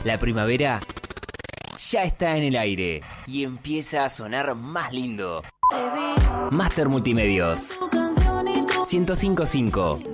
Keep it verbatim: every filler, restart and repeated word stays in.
La primavera ya está en el aire y empieza a sonar más lindo. Master Multimedios ciento cinco punto cinco